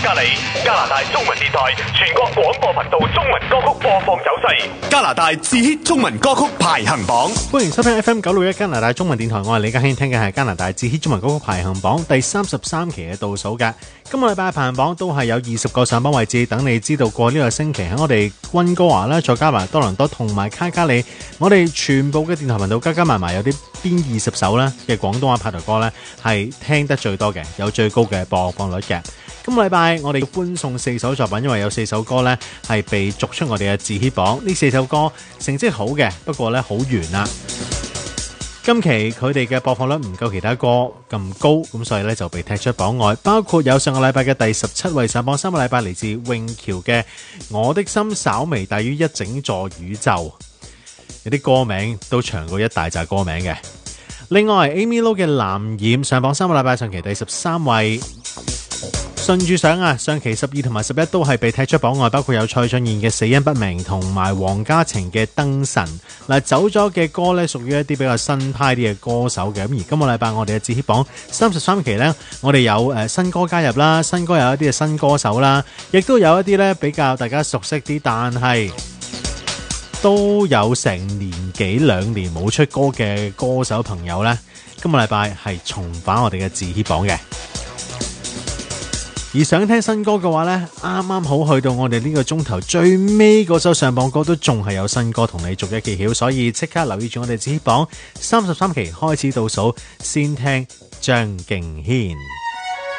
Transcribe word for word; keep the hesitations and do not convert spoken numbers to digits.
隔離加拿大中文電台全國廣播頻道中文歌曲播放走勢，加拿大自 hit 中文歌曲排行榜。 歡迎收聽 F M 九六一加拿大中文電台，我係李家興，聽嘅係加拿大自 hit 中文歌曲排行榜第三十三期嘅倒數嘅。今個禮拜嘅排行榜都係有二十個上榜位置，等你知道過呢個星期喺我哋溫哥華啦，再加埋多倫多同埋卡加里，我哋全部嘅電台頻道加加埋埋有啲邊二十首啦嘅廣東話拍台歌呢係聽得最多嘅，有最高嘅播放率嘅。今個禮拜我哋要歡送四首作品，因為有四首歌呢係被逐出我哋嘅自 hit 榜。呢四首歌成績好嘅，不過呢好圓啦。今期佢哋嘅播放率唔夠其他歌咁高，咁所以呢就被踢出榜外。包括有上個禮拜嘅第十七位上榜，三個禮拜嚟自詠喬嘅《我的心稍微大於一整座宇宙》，有啲歌名都長過一大紮歌名嘅。另外 Amy Lo 嘅《藍染》上榜三個禮拜，上期第十三位。順住上啊，上期十二同埋十一都係被踢出榜外，包括有蔡俊彥嘅《死因不明》同埋黃家晴嘅《燈神》。嗱，走咗嘅歌呢，屬於一啲比較新派啲嘅歌手嘅。咁而今個禮拜我哋嘅自 hit 榜三十三期呢，我哋有誒新歌加入啦，新歌有一啲嘅新歌手啦，亦都有一啲呢比較大家熟悉啲，但係都有成年幾兩年冇出歌嘅歌手朋友呢，今個禮拜係重返我哋嘅自 hit 榜嘅。而想聽新歌嘅話呢，啱啱好去到我哋呢個鐘頭最尾嗰首上榜歌都仲係有新歌同你逐一揭曉，所以即刻留意住我哋自 hit 榜三十三期開始倒數，先聽張敬軒。